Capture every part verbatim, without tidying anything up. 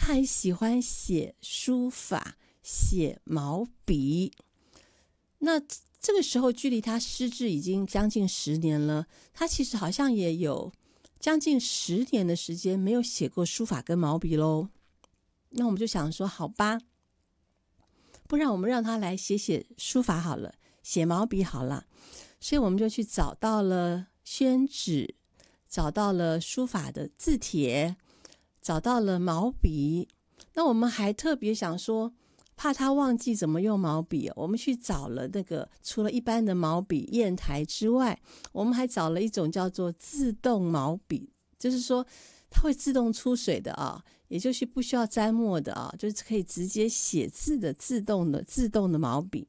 他很喜欢写书法，写毛笔。那这个时候距离他失智已经将近十年了，他其实好像也有将近十年的时间没有写过书法跟毛笔咯。那我们就想说，好吧，不然我们让他来写写书法好了，写毛笔好了。所以我们就去找到了宣纸，找到了书法的字帖，找到了毛笔。那我们还特别想说，怕他忘记怎么用毛笔，我们去找了那个除了一般的毛笔砚台之外，我们还找了一种叫做自动毛笔，就是说它会自动出水的啊，也就是不需要沾墨的啊，就是可以直接写字的自动的自动的毛笔，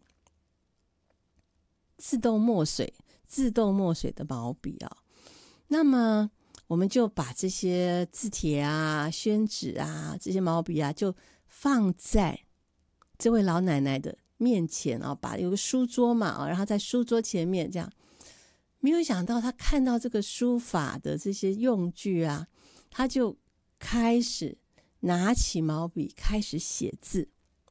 自动墨水自动墨水的毛笔啊。那么我们就把这些字帖啊、宣纸啊、这些毛笔啊，就放在这位老奶奶的面前啊，把有个书桌嘛啊，然后在书桌前面这样。没有想到她看到这个书法的这些用具啊，她就开始拿起毛笔开始写字。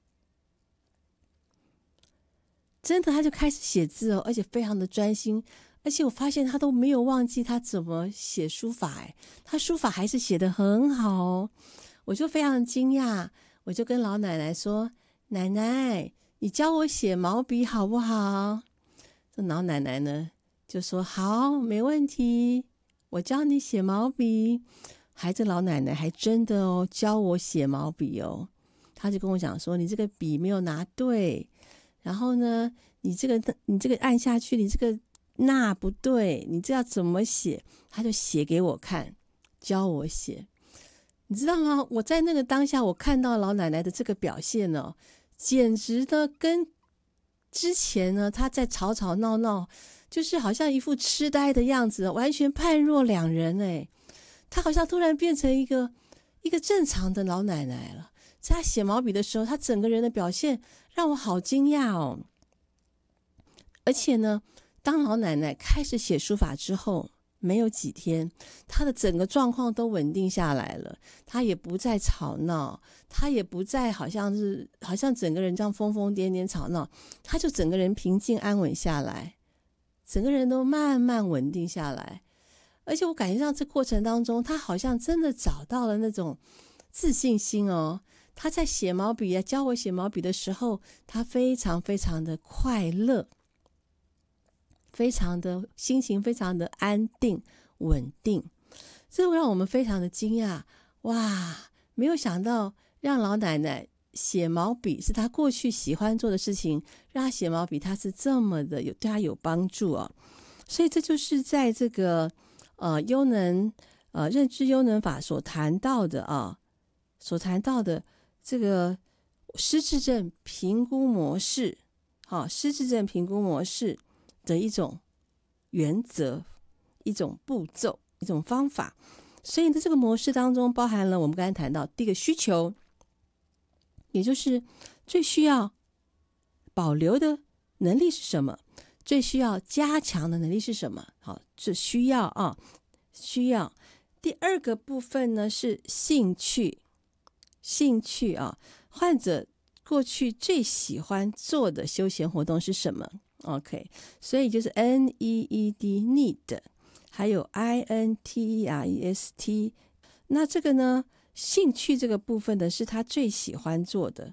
真的，她就开始写字哦，而且非常的专心。而且我发现他都没有忘记他怎么写书法，哎，他书法还是写得很好哦。我就非常惊讶，我就跟老奶奶说：“奶奶，你教我写毛笔好不好？”这老奶奶呢就说：“好，没问题，我教你写毛笔。”还这老奶奶还真的哦教我写毛笔哦。她就跟我讲说：“你这个笔没有拿对，然后呢，你这个你这个按下去，你这个。”那不对，你这要怎么写？他就写给我看，教我写。你知道吗？我在那个当下，我看到老奶奶的这个表现呢、哦，简直的跟之前呢她在吵吵闹闹，就是好像一副痴呆的样子，完全判若两人哎。她好像突然变成一个一个正常的老奶奶了。在她写毛笔的时候，她整个人的表现让我好惊讶哦。而且呢，当老奶奶开始写书法之后，没有几天，她的整个状况都稳定下来了。她也不再吵闹，她也不再好像是好像整个人这样疯疯癫癫吵闹，她就整个人平静安稳下来，整个人都慢慢稳定下来。而且我感觉到这过程当中，她好像真的找到了那种自信心哦。她在写毛笔啊，教我写毛笔的时候，她非常非常的快乐。非常的心情非常的安定稳定，这让我们非常的惊讶。哇，没有想到让老奶奶写毛笔是她过去喜欢做的事情，让她写毛笔她是这么的有对她有帮助哦。所以这就是在这个呃优能呃认知优能法所谈到的啊，所谈到的这个失智症评估模式，好、啊，失智症评估模式的一种原则，一种步骤，一种方法。所以在这个模式当中包含了我们刚才谈到第一个需求，也就是最需要保留的能力是什么，最需要加强的能力是什么。好，这需要啊，需要。第二个部分呢是兴趣，兴趣啊，患者过去最喜欢做的休闲活动是什么？OK， 所以就是 N E E D need， 还有 I N T E R E S T。 那这个呢，兴趣这个部分的是他最喜欢做的。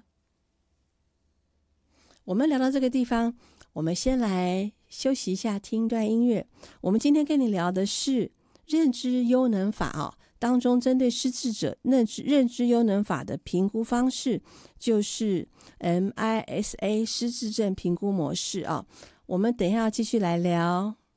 我们聊到这个地方，我们先来休息一下，听一段音乐。我们今天跟你聊的是认知优能法啊，当中针对失智者认知认知优能法的评估方式，就是 M I S A 失智症评估模式啊。我们等一下要继续来聊。